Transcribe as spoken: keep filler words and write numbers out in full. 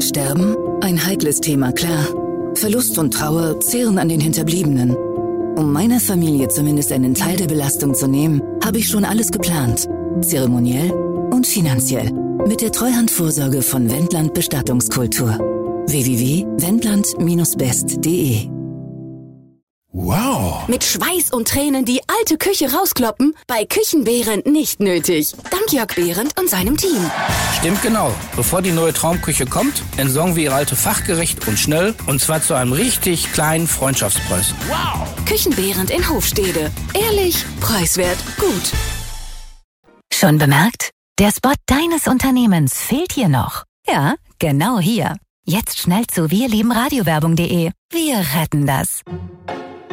Sterben? Ein heikles Thema, klar. Verlust und Trauer zehren an den Hinterbliebenen. Um meiner Familie zumindest einen Teil der Belastung zu nehmen, habe ich schon alles geplant. Zeremoniell und finanziell. Mit der Treuhandvorsorge von Wendland Bestattungskultur. w w w punkt wendland Bindestrich best punkt de. Wow! Mit Schweiß und Tränen die alte Küche rauskloppen? Bei Küchenbehrendt nicht nötig. Dank Jörg Behrendt und seinem Team. Stimmt genau. Bevor die neue Traumküche kommt, entsorgen wir ihre alte fachgerecht und schnell. Und zwar zu einem richtig kleinen Freundschaftspreis. Wow! Küchenbehrendt in Hofstede. Ehrlich, preiswert, gut. Schon bemerkt? Der Spot deines Unternehmens fehlt hier noch. Ja, genau hier. Jetzt schnell zu wir lieben radiowerbung punkt de. Wir retten das.